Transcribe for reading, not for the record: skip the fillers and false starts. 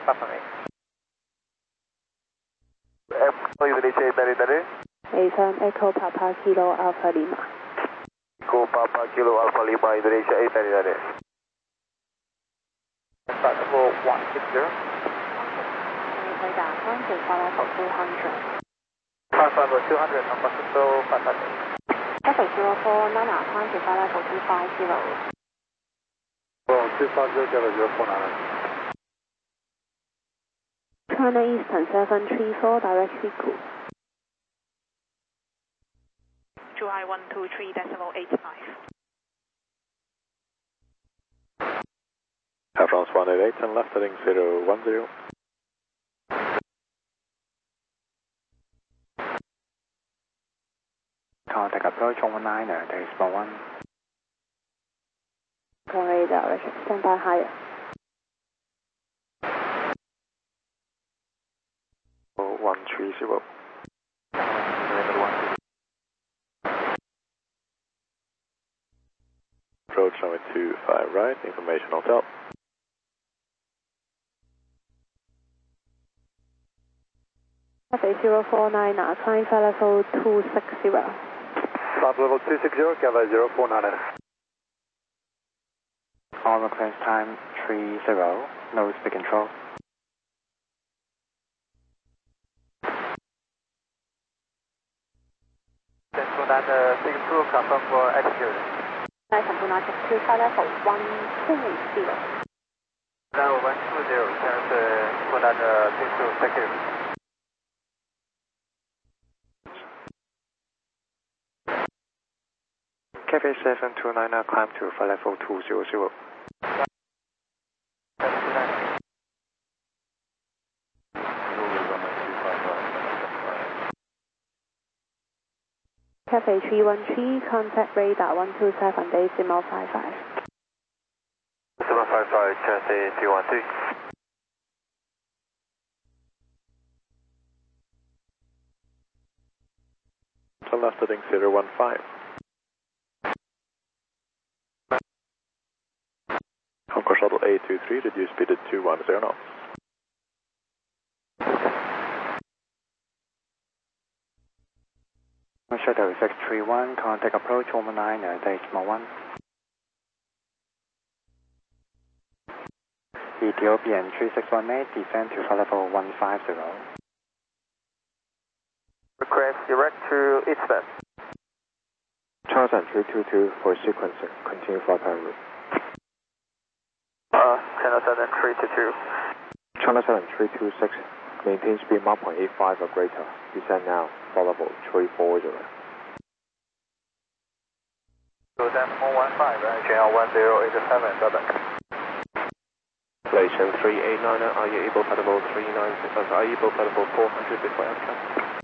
Papa Indonesia, A3 Echo Papa Kilo Alpha Lima. Echo Papa Kilo Alpha Lima, Indonesia, A3 Start level 160. Radar, contact flight level 200. Flight level 200, number control, Pacific. Traffic 04, Nana, contact flight level 250. 250, Java 049. China Eastern 734, direct Siku. July 123.85. Air France 188 and left heading 010. Contact approach 119er, there is 1. Radar, stand by higher. 130. Approach runway 25 right, information hotel. Traffic 049, climb flight level 260. Flight level 260, Java 049. On clearance time 30, no speed control. Central 62, confirm for execute. Central 62, flight level 120. Level 120, Central 62, secure. Cafe 729, climb to flight level 200. Cafe 313, contact radar 127, decimal 55. 755, Cafe 313. So left heading 015. Concourse Shuttle A23, reduce speed to 210 knots. Shuttle 631, contact approach 119, decimal 1. Ethiopian 3618, descend to flight level 150. Request direct to Eastern. Charles 322 for sequencing, continue flight pattern route. Channel 7322. China 7326, maintain speed 1.85 or greater, descend now, flight level 340. So then 115, channel 1087, Dublin. Station 389, are you able flight level 396, are you able flight level 400 before outcome?